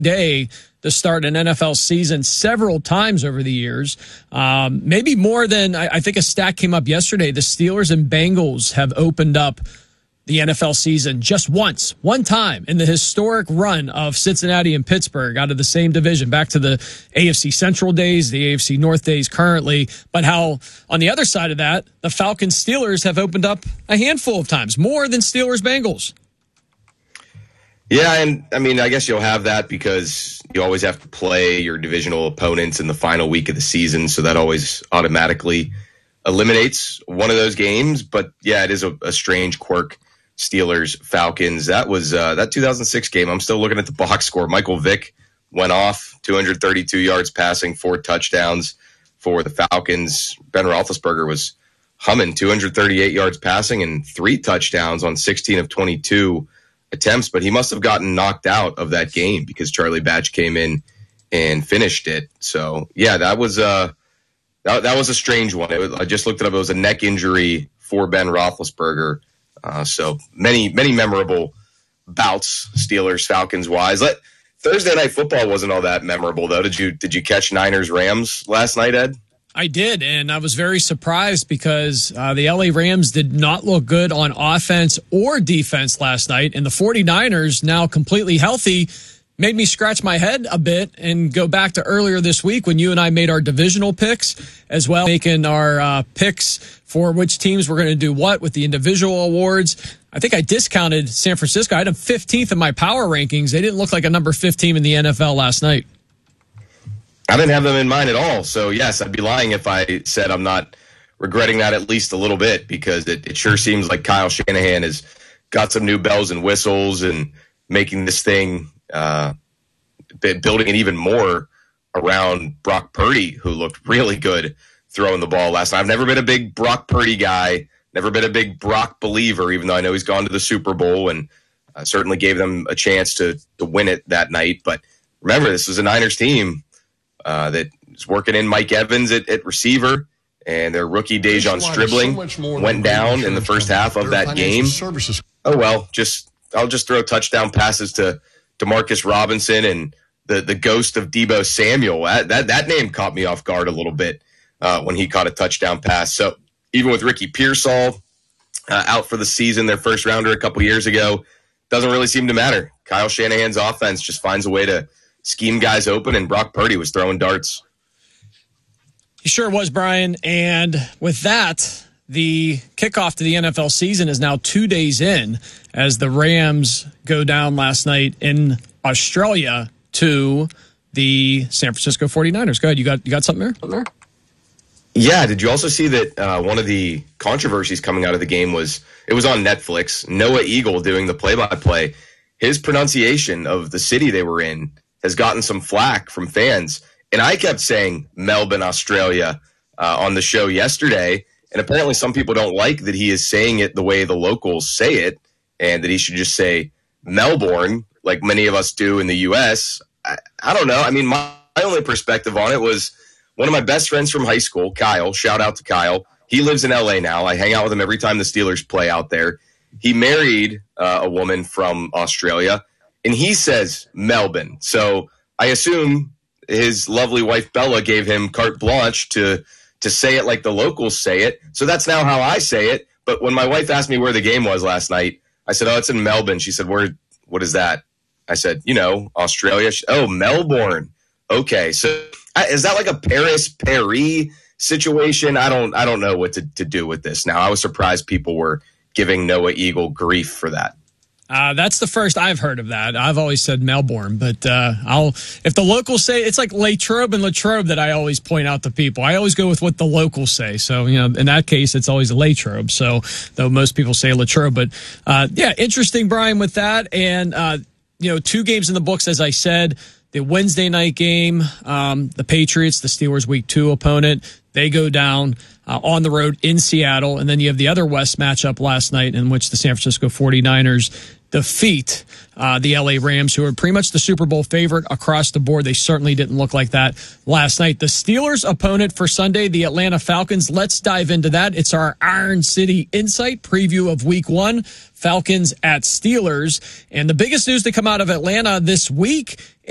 day to start an NFL season several times over the years. Maybe more than, I think a stat came up yesterday. The Steelers and Bengals have opened up the NFL season just one time in the historic run of Cincinnati and Pittsburgh out of the same division, back to the AFC Central days, the AFC North days currently. But how, on the other side of that, the Falcons Steelers have opened up a handful of times, more than Steelers Bengals. Yeah, and I mean, I guess you'll have that because you always have to play your divisional opponents in the final week of the season, so that always automatically eliminates one of those games. But yeah, it is a strange quirk. Steelers, Falcons. That was that 2006 game. I'm still looking at the box score. Michael Vick went off, 232 yards passing, 4 touchdowns for the Falcons. Ben Roethlisberger was humming, 238 yards passing and 3 touchdowns on 16 of 22 attempts, but he must have gotten knocked out of that game because Charlie Batch came in and finished it. So yeah, that was a strange one. I just looked it up. It was a neck injury for Ben Roethlisberger. So many memorable bouts, Steelers Falcons wise. Thursday Night Football wasn't all that memorable though. Did you catch Niners Rams last night, Ed? I did, and I was very surprised because the LA Rams did not look good on offense or defense last night, and the 49ers, now completely healthy, made me scratch my head a bit and go back to earlier this week when you and I made our divisional picks, as well making our picks for which teams were going to do what with the individual awards. I think I discounted San Francisco. I had them 15th in my power rankings. They didn't look like a number 15 in the NFL last night. I didn't have them in mind at all. So, yes, I'd be lying if I said I'm not regretting that at least a little bit because it sure seems like Kyle Shanahan has got some new bells and whistles and making this thing, building it even more around Brock Purdy, who looked really good throwing the ball last night. I've never been a big Brock Purdy guy, never been a big Brock believer, even though I know he's gone to the Super Bowl and certainly gave them a chance to win it that night. But remember, this was a Niners team that is working in Mike Evans at receiver, and their rookie Dejon Stribling went down in the first half of that game. Oh, well, I'll just throw touchdown passes to Demarcus Robinson and the ghost of Deebo Samuel. That name caught me off guard a little bit when he caught a touchdown pass. So even with Ricky Pearsall out for the season, their first rounder a couple years ago, doesn't really seem to matter. Kyle Shanahan's offense just finds a way to scheme guys open, and Brock Purdy was throwing darts. He sure was, Brian. And with that, the kickoff to the NFL season is now 2 days in as the Rams go down last night in Australia to the San Francisco 49ers. Go ahead. You got something there? Yeah. Did you also see that one of the controversies coming out of the game was it was on Netflix, Noah Eagle doing the play-by-play. His pronunciation of the city they were in has gotten some flack from fans. And I kept saying Melbourne, Australia on the show yesterday. And apparently some people don't like that he is saying it the way the locals say it and that he should just say Melbourne like many of us do in the U.S. I don't know. I mean, my only perspective on it was one of my best friends from high school, Kyle, shout out to Kyle. He lives in L.A. now. I hang out with him every time the Steelers play out there. He married a woman from Australia. And he says Melbourne. So I assume his lovely wife Bella gave him carte blanche to say it like the locals say it. So that's now how I say it. But when my wife asked me where the game was last night, I said, it's in Melbourne. She said, what is that? I said, Australia. Melbourne. Okay. So is that like a Paris situation? I don't know what to do with this now. I was surprised people were giving Noah Eagle grief for that. That's the first I've heard of that. I've always said Melbourne, but if the locals say it's like Latrobe and Latrobe that I always point out to people. I always go with what the locals say. So, in that case, it's always a Latrobe. So, though most people say Latrobe, but yeah, interesting, Brian, with that. And 2 games in the books, as I said. The Wednesday night game, the Patriots, the Steelers' Week 2 opponent, they go down on the road in Seattle. And then you have the other West matchup last night in which the San Francisco 49ers defeat the LA Rams, who are pretty much the Super Bowl favorite across the board. They certainly didn't look like that last night. The Steelers' opponent for Sunday, the Atlanta Falcons. Let's dive into that. It's our Iron City Insight preview of Week 1, Falcons at Steelers. And the biggest news to come out of Atlanta this week